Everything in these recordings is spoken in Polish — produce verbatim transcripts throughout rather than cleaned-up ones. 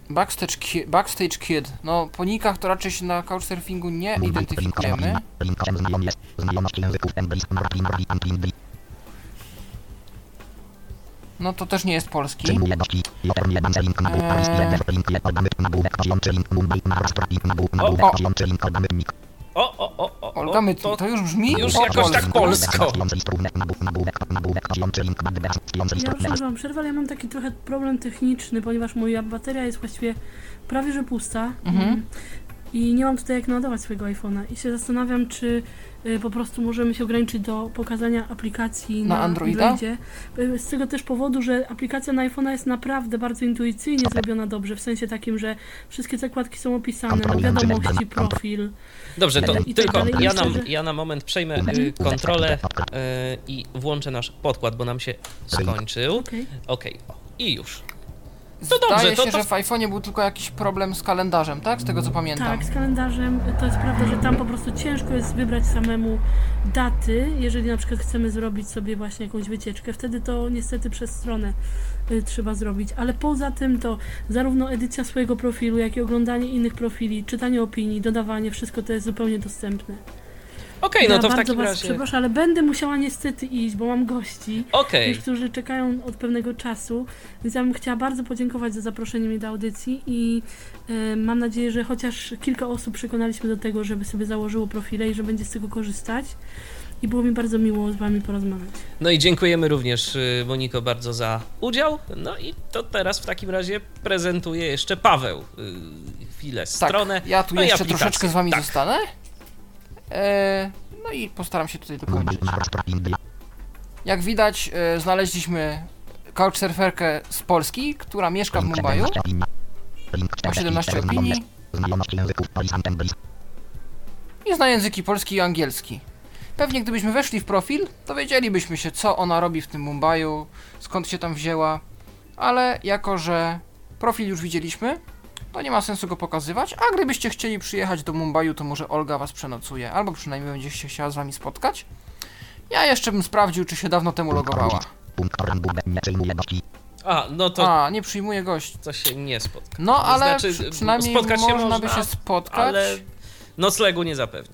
Backstage, ki- Backstage Kid. No, po nikach to raczej się na Couchsurfingu nie identyfikujemy. No to też nie jest polski. Eee... O, o, o, o, Olga Mytnik, to, to już brzmi już po jakoś tak polsko. Ja przepraszam, przerwę, ale ja mam taki trochę problem techniczny, ponieważ moja bateria jest właściwie prawie że pusta. Mhm. I nie mam tutaj jak naładować swojego iPhone'a. I się zastanawiam, czy y, po prostu możemy się ograniczyć do pokazania aplikacji na, Na Androida? Androidzie. Y, Z tego też powodu, że aplikacja na iPhone'a jest naprawdę bardzo intuicyjnie zrobiona dobrze, w sensie takim, że wszystkie zakładki są opisane, no wiadomości, profil. Dobrze, to I tak tylko dalej. ja Myślę, na, że- ja na moment przejmę y, kontrolę y, i włączę nasz podkład, bo nam się skończył. Okej. Okej, o, i już. To dobrze, Zdaje to- się, to- że w iPhone'ie był tylko jakiś problem z kalendarzem, tak? Z tego co pamiętam. Tak, z kalendarzem to jest prawda, że tam po prostu ciężko jest wybrać samemu daty, jeżeli na przykład chcemy zrobić sobie właśnie jakąś wycieczkę, wtedy to niestety przez stronę y, trzeba zrobić, ale poza tym to zarówno edycja swojego profilu, jak i oglądanie innych profili, czytanie opinii, dodawanie, wszystko to jest zupełnie dostępne. Okej, no Ja to w bardzo takim was razie... przepraszam, ale będę musiała niestety iść, bo mam gości, Okej, już, którzy czekają od pewnego czasu, więc ja bym chciała bardzo podziękować za zaproszenie mnie do audycji i e, mam nadzieję, że chociaż kilka osób przekonaliśmy do tego, żeby sobie założyło profile i że będzie z tego korzystać. I było mi bardzo miło z wami porozmawiać. no i dziękujemy również, y, Moniko, bardzo za udział. No i to teraz w takim razie prezentuje jeszcze Paweł y, chwilę Tak, stronę. ja tu no i jeszcze aplikację. troszeczkę z wami Tak. zostanę. Eee, no i postaram się tutaj dokończyć. Jak widać, e, znaleźliśmy couchsurferkę z Polski, która mieszka w Mumbaiu. Ma siedemnaście opinii i zna języki polski i angielski. Pewnie gdybyśmy weszli w profil, to wiedzielibyśmy się, co ona robi w tym Mumbaiu, skąd się tam wzięła, ale jako, że profil już widzieliśmy, to nie ma sensu go pokazywać, a gdybyście chcieli przyjechać do Mumbaiu, to może Olga was przenocuje, albo przynajmniej będzie się chciała z wami spotkać. Ja jeszcze bym sprawdził, czy się dawno temu logowała. A, no to, A, nie przyjmuje gości. to się nie spotka. No, ale Znaczy, przy, przynajmniej spotkać się można by można, się spotkać. Ale noclegu nie zapewni.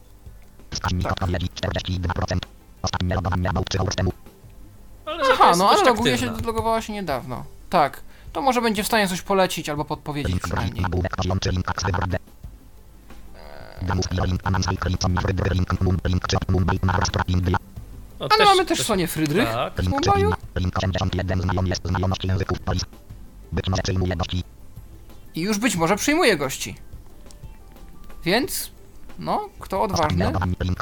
Ale za to Aha, jest no ale dość loguje się, aktywna. logowała się niedawno. Tak, to może będzie w stanie coś polecić albo podpowiedzieć przynajmniej. No, Ale mamy też Sonię Frydrych Tak. z Mumbaiu. I już być może przyjmuje gości. Więc, no, kto odważny.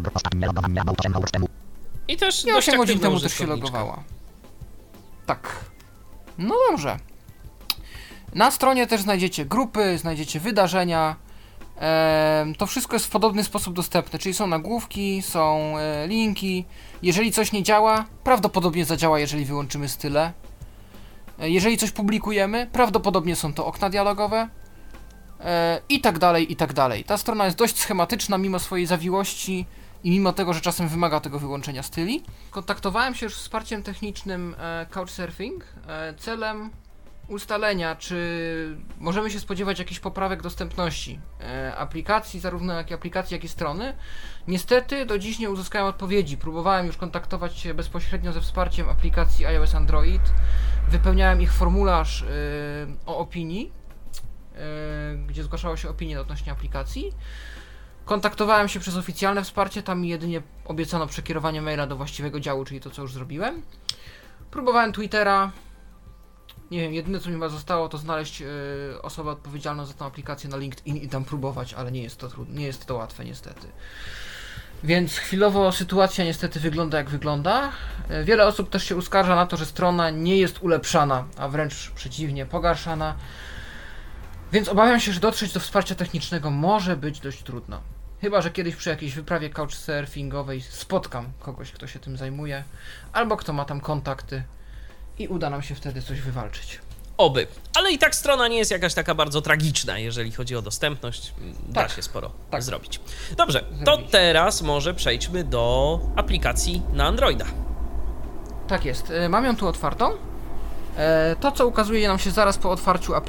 I też I dość osiem godzin aktywna temu też się użytkowniczka. logowała. Tak. No dobrze. Na stronie też znajdziecie grupy, znajdziecie wydarzenia. Ehm, to wszystko jest w podobny sposób dostępne, czyli są nagłówki, są e, linki. Jeżeli coś nie działa, prawdopodobnie zadziała, jeżeli wyłączymy style. E, jeżeli coś publikujemy, prawdopodobnie są to okna dialogowe. E, I tak dalej, i tak dalej. Ta strona jest dość schematyczna, mimo swojej zawiłości i mimo tego, że czasem wymaga tego wyłączenia styli. Kontaktowałem się już z wsparciem technicznym e, Couchsurfing e, celem ustalenia, czy możemy się spodziewać jakichś poprawek dostępności e, aplikacji, zarówno jak i aplikacji, jak i strony. Niestety do dziś nie uzyskałem odpowiedzi. Próbowałem już kontaktować się bezpośrednio ze wsparciem aplikacji iOS, Android. Wypełniałem ich formularz e, o opinii, e, gdzie zgłaszało się opinie odnośnie aplikacji. Kontaktowałem się przez oficjalne wsparcie, tam mi jedynie obiecano przekierowanie maila do właściwego działu, czyli to, co już zrobiłem. Próbowałem Twittera. Nie wiem, jedyne co mi chyba zostało, to znaleźć yy, osobę odpowiedzialną za tę aplikację na LinkedIn i tam próbować, ale nie jest to trudne, nie jest to łatwe niestety. Więc chwilowo sytuacja niestety wygląda jak wygląda. Yy, wiele osób też się uskarża na to, że strona nie jest ulepszana, a wręcz przeciwnie, pogarszana. Więc obawiam się, że dotrzeć do wsparcia technicznego może być dość trudno. Chyba że kiedyś przy jakiejś wyprawie couchsurfingowej spotkam kogoś, kto się tym zajmuje, albo kto ma tam kontakty i uda nam się wtedy coś wywalczyć. Oby. Ale i tak strona nie jest jakaś taka bardzo tragiczna, jeżeli chodzi o dostępność. Da Tak. się sporo Tak. zrobić. Dobrze, to Zrobić. teraz może przejdźmy do aplikacji na Androida. Tak jest, e, mam ją tu otwartą. E, to co ukazuje nam się zaraz po otwarciu aplikacji